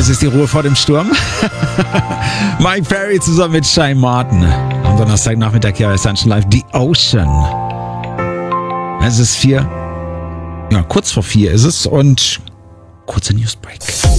Es ist die Ruhe vor dem Sturm. Mike Perry zusammen mit Shai Martin. Am Donnerstagnachmittag hier bei Sunshine Live. The Ocean. Es ist 4. Ja, kurz vor 4 ist es und kurzer Newsbreak.